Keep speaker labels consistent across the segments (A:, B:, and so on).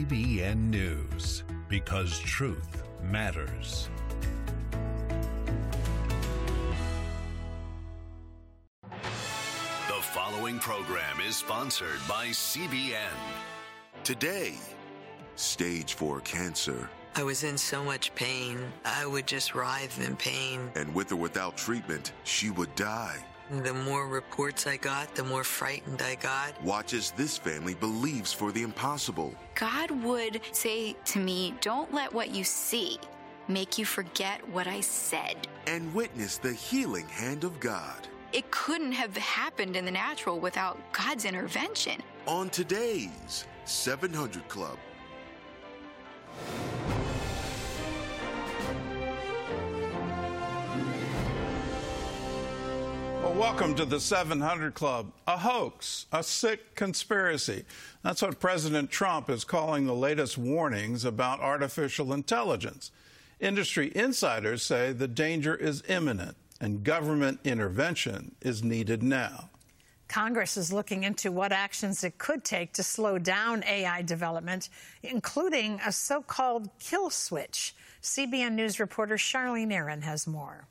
A: CBN News, because truth matters.
B: The following program is sponsored by CBN. Today,
C: stage 4 cancer.
D: I was in so much pain, I would just writhe in pain.
C: And with or without treatment, she would die.
D: The more reports I got, the more frightened I got.
C: Watch as this family believes for the impossible.
E: God would say to me, don't let what you see make you forget what I said.
C: And witness the healing hand of God.
E: It couldn't have happened in the natural without God's intervention.
C: On today's 700 Club.
F: Well, welcome to the 700 Club. A hoax, a sick conspiracy. That's what President Trump is calling the latest warnings about artificial intelligence. Industry insiders say the danger is imminent and government intervention is needed now.
G: Congress is looking into what actions it could take to slow down AI development, including a so-called kill switch. CBN News reporter Charlene Aaron has more.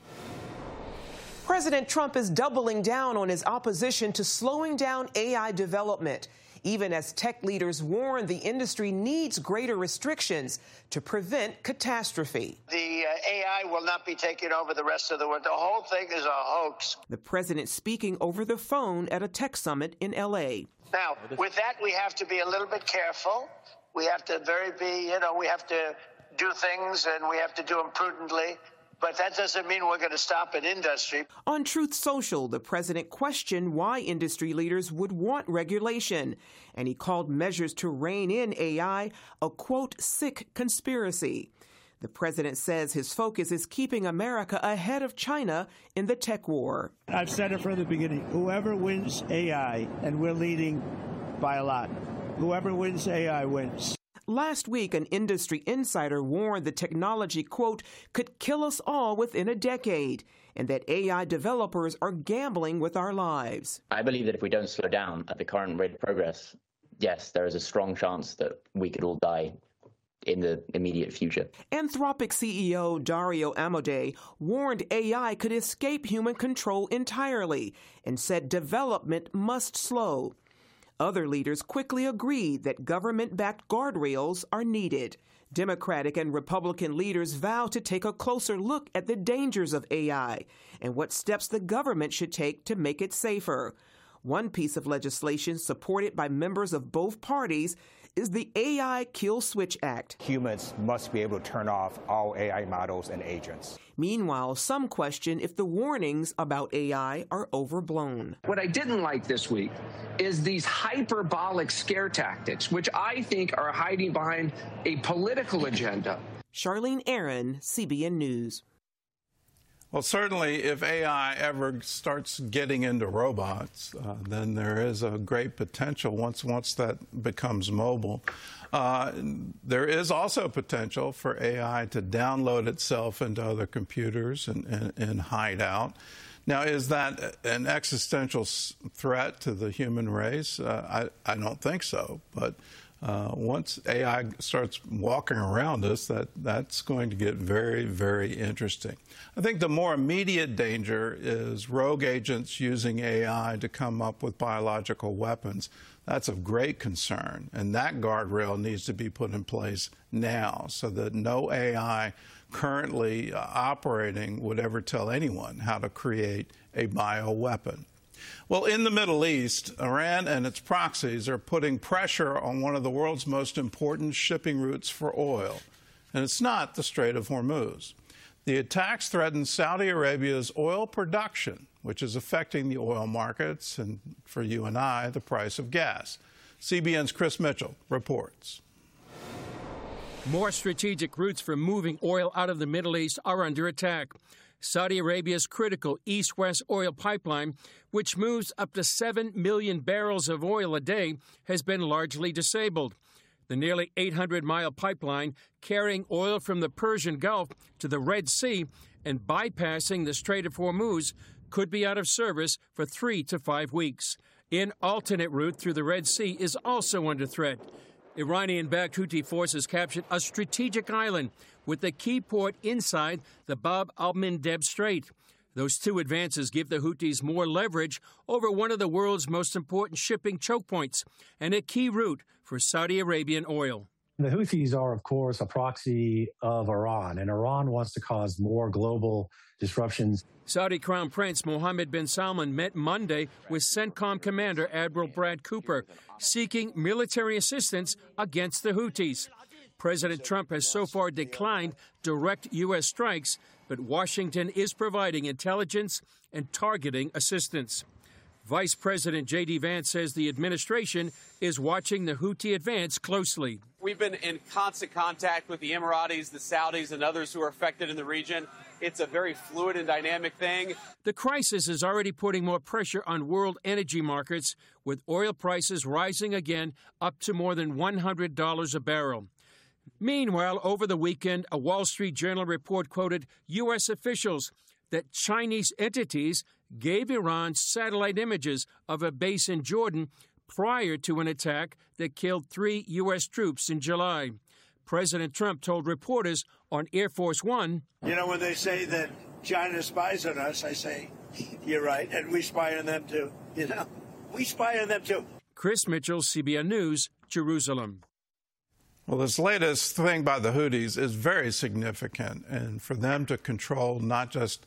H: President Trump is doubling down on his opposition to slowing down AI development, even as tech leaders warn the industry needs greater restrictions to prevent catastrophe.
I: The AI will not be taking over the rest of the world. The whole thing is a hoax.
H: The president speaking over the phone at a tech summit in L.A.
I: Now, with that, we have to be a little bit careful. We have to we have to do things and we have to do them prudently. But that doesn't mean we're going to stop an industry.
H: On Truth Social, the president questioned why industry leaders would want regulation, and he called measures to rein in AI a, quote, sick conspiracy. The president says his focus is keeping America ahead of China in the tech war.
J: I've said it from the beginning. Whoever wins AI, and we're leading by a lot, whoever wins AI wins.
H: Last week, an industry insider warned the technology, quote, could kill us all within a decade, and that AI developers are gambling with our lives.
K: I believe that if we don't slow down at the current rate of progress, yes, there is a strong chance that we could all die in the immediate future.
H: Anthropic CEO Dario Amodei warned AI could escape human control entirely and said development must slow. Other leaders quickly agreed that government-backed guardrails are needed. Democratic and Republican leaders vow to take a closer look at the dangers of AI and what steps the government should take to make it safer. One piece of legislation supported by members of both parties is the AI Kill Switch Act.
L: Humans must be able to turn off all AI models and agents.
H: Meanwhile, some question if the warnings about AI are overblown.
M: What I didn't like this week is these hyperbolic scare tactics, which I think are hiding behind a political agenda.
H: Charlene Aaron, CBN News.
F: Well, certainly if AI ever starts getting into robots, then there is a great potential once that becomes mobile. There is also potential for AI to download itself into other computers and hide out. Now, is that an existential threat to the human race? I don't think so, but once AI starts walking around us, that's going to get very, very interesting. I think the more immediate danger is rogue agents using AI to come up with biological weapons. That's of great concern, and that guardrail needs to be put in place now so that no AI currently operating would ever tell anyone how to create a bioweapon. Well, in the Middle East, Iran and its proxies are putting pressure on one of the world's most important shipping routes for oil, and it's not the Strait of Hormuz. The attacks threaten Saudi Arabia's oil production, which is affecting the oil markets and, for you and I, the price of gas. CBN's Chris Mitchell reports.
N: More strategic routes for moving oil out of the Middle East are under attack. Saudi Arabia's critical East-West oil pipeline, which moves up to 7 million barrels of oil a day, has been largely disabled. The nearly 800-mile pipeline carrying oil from the Persian Gulf to the Red Sea and bypassing the Strait of Hormuz could be out of service for 3 to 5 weeks. An alternate route through the Red Sea is also under threat. Iranian-backed Houthi forces captured a strategic island with a key port inside the Bab al-Mandeb Strait. Those two advances give the Houthis more leverage over one of the world's most important shipping choke points and a key route for Saudi Arabian oil.
O: The Houthis are, of course, a proxy of Iran, and Iran wants to cause more global disruptions.
N: Saudi Crown Prince Mohammed bin Salman met Monday with CENTCOM Commander Admiral Brad Cooper, seeking military assistance against the Houthis. President Trump has so far declined direct U.S. strikes, but Washington is providing intelligence and targeting assistance. Vice President J.D. Vance says the administration is watching the Houthi advance closely.
P: We've been in constant contact with the Emiratis, the Saudis, and others who are affected in the region. It's a very fluid and dynamic thing.
N: The crisis is already putting more pressure on world energy markets, with oil prices rising again up to more than $100 a barrel. Meanwhile, over the weekend, a Wall Street Journal report quoted U.S. officials that Chinese entities gave Iran satellite images of a base in Jordan prior to an attack that killed 3 U.S. troops in July. President Trump told reporters on Air Force One,
J: "You know, when they say that China spies on us, I say, you're right, and we spy on them too. You know, we spy on them too."
N: Chris Mitchell, CBN News, Jerusalem.
F: Well, this latest thing by the Houthis is very significant, and for them to control not just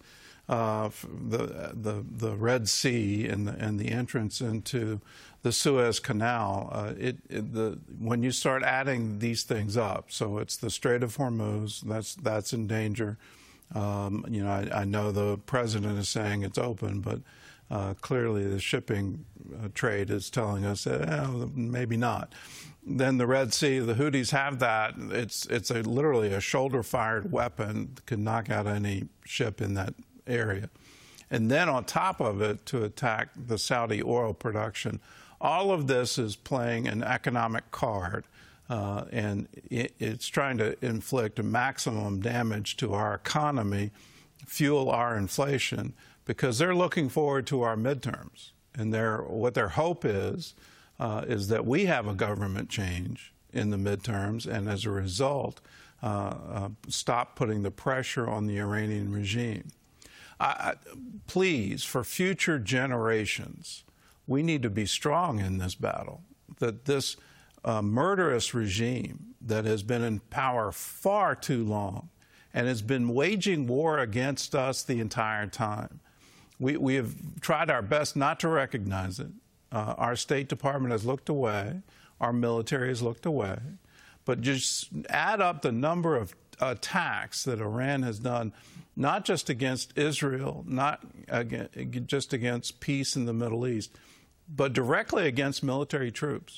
F: the Red Sea and the entrance into the Suez Canal, when you start adding these things up, so it's the Strait of Hormuz that's in danger. I know the president is saying it's open, but clearly the shipping trade is telling us maybe not. Then the Red Sea, the Houthis have that. It's literally a shoulder-fired weapon that can knock out any ship in that area. And then on top of it, to attack the Saudi oil production. All of this is playing an economic card, and it's trying to inflict maximum damage to our economy, fuel our inflation, because they're looking forward to our midterms. And what their hope is that we have a government change in the midterms, and as a result, stop putting the pressure on the Iranian regime. Please, for future generations, we need to be strong in this battle, that this murderous regime that has been in power far too long and has been waging war against us the entire time. We have tried our best not to recognize it. Our State Department has looked away. Our military has looked away. But just add up the number of attacks that Iran has done, not just against Israel, not just against peace in the Middle East, but directly against military troops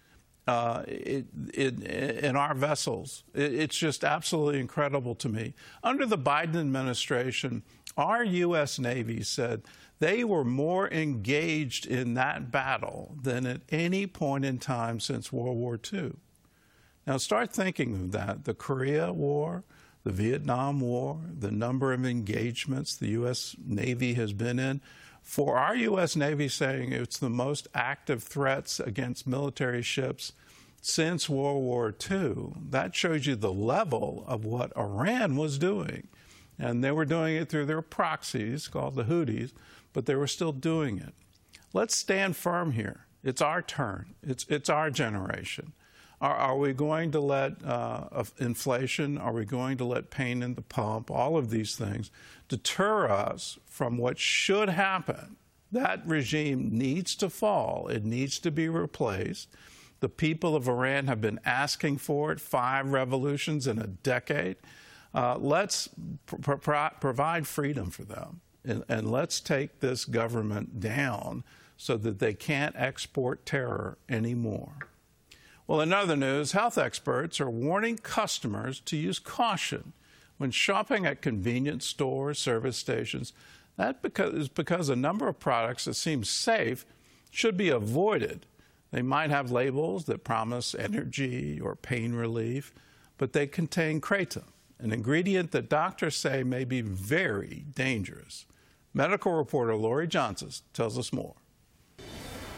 F: in our vessels. It's just absolutely incredible to me. Under the Biden administration, our U.S. Navy said they were more engaged in that battle than at any point in time since World War II. Now start thinking of that. The Korea War, the Vietnam War, the number of engagements the U.S. Navy has been in. For our U.S. Navy saying it's the most active threats against military ships since World War II, that shows you the level of what Iran was doing. And they were doing it through their proxies called the Houthis, but they were still doing it. Let's stand firm here. It's our turn. It's our generation. Are we going to let inflation, are we going to let pain in the pump, all of these things, deter us from what should happen? That regime needs to fall. It needs to be replaced. The people of Iran have been asking for it, 5 revolutions in a decade. Let's provide freedom for them, and let's take this government down so that they can't export terror anymore. Well, in other news, health experts are warning customers to use caution when shopping at convenience stores, service stations. That is because a number of products that seem safe should be avoided. They might have labels that promise energy or pain relief, but they contain kratom, an ingredient that doctors say may be very dangerous. Medical reporter Lori Johnson tells us more.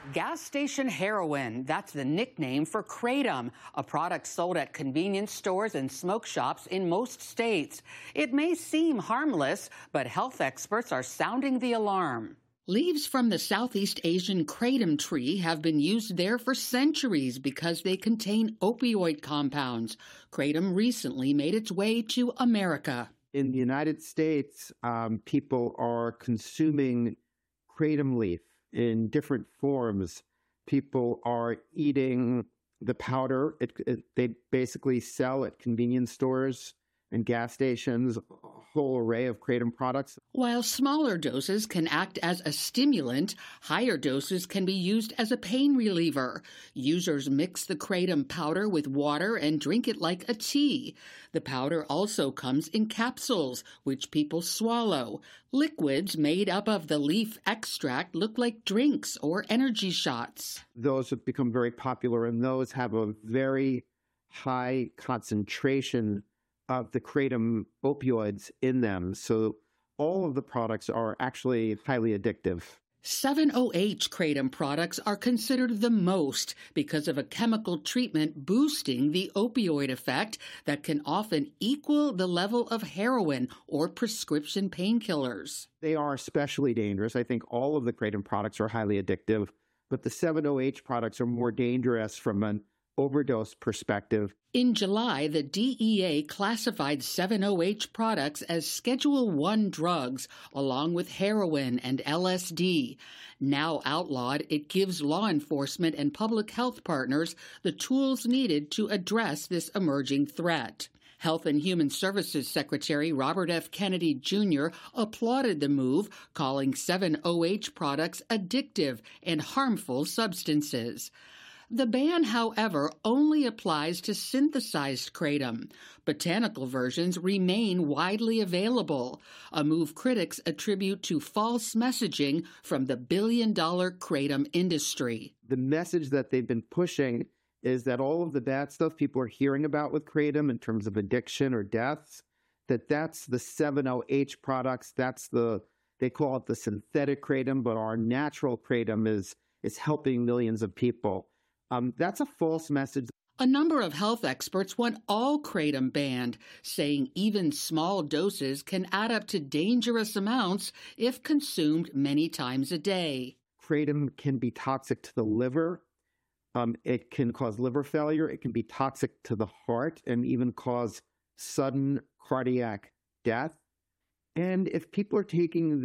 Q: Gas station heroin, that's the nickname for Kratom, a product sold at convenience stores and smoke shops in most states. It may seem harmless, but health experts are sounding the alarm. Leaves from the Southeast Asian kratom tree have been used there for centuries because they contain opioid compounds. Kratom recently made its way to America.
R: In the United States, people are consuming kratom leaf in different forms. People are eating the powder. They basically sell at convenience stores and gas stations a whole array of kratom products.
Q: While smaller doses can act as a stimulant, higher doses can be used as a pain reliever. Users mix the kratom powder with water and drink it like a tea. The powder also comes in capsules, which people swallow. Liquids made up of the leaf extract look like drinks or energy shots.
R: Those have become very popular, and those have a very high concentration of the kratom opioids in them. So all of the products are actually highly addictive.
Q: 7-OH kratom products are considered the most because of a chemical treatment boosting the opioid effect that can often equal the level of heroin or prescription painkillers.
R: They are especially dangerous. I think all of the kratom products are highly addictive, but the 7-OH products are more dangerous from an overdose perspective.
Q: In July, the DEA classified 7-OH products as Schedule I drugs, along with heroin and LSD. Now outlawed, it gives law enforcement and public health partners the tools needed to address this emerging threat. Health and Human Services Secretary Robert F. Kennedy Jr. applauded the move, calling 7-OH products addictive and harmful substances. The ban, however, only applies to synthesized kratom. Botanical versions remain widely available, a move critics attribute to false messaging from the billion-dollar kratom industry.
R: The message that they've been pushing is that all of the bad stuff people are hearing about with kratom in terms of addiction or deaths, that's the 7-OH products, they call it the synthetic kratom, but our natural kratom is helping millions of people. That's a false message.
Q: A number of health experts want all kratom banned, saying even small doses can add up to dangerous amounts if consumed many times a day.
R: Kratom can be toxic to the liver. It can cause liver failure. It can be toxic to the heart and even cause sudden cardiac death. And if people are taking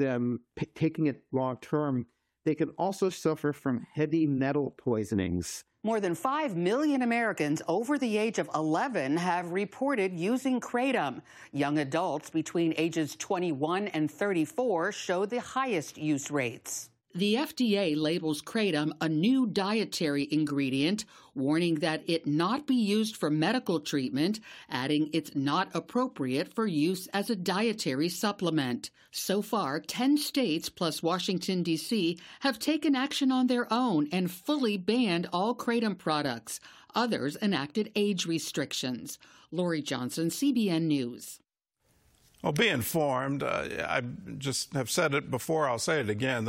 R: it long term, they can also suffer from heavy metal poisonings.
Q: More than 5 million Americans over the age of 11 have reported using kratom. Young adults between ages 21 and 34 show the highest use rates. The FDA labels kratom a new dietary ingredient, warning that it not be used for medical treatment, adding it's not appropriate for use as a dietary supplement. So far, 10 states plus Washington, D.C. have taken action on their own and fully banned all kratom products. Others enacted age restrictions. Lori Johnson, CBN News.
F: Well, be informed. I just have said it before. I'll say it again.